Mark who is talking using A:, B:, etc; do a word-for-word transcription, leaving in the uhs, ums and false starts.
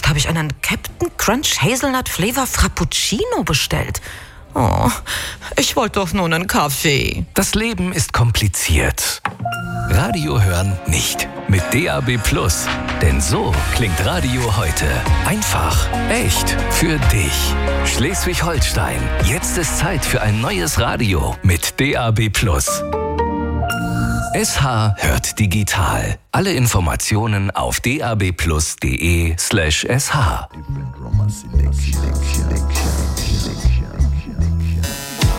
A: habe ich einen Captain Crunch Hazelnut Flavor Frappuccino bestellt. Oh, ich wollte doch nur einen Kaffee.
B: Das Leben ist kompliziert. Radio hören nicht. Mit D A B Plus. Denn so klingt Radio heute. Einfach, echt, für dich. Schleswig-Holstein. Jetzt ist Zeit für ein neues Radio mit D A B Plus. S H hört digital. Alle Informationen auf dabplus.de slash sh.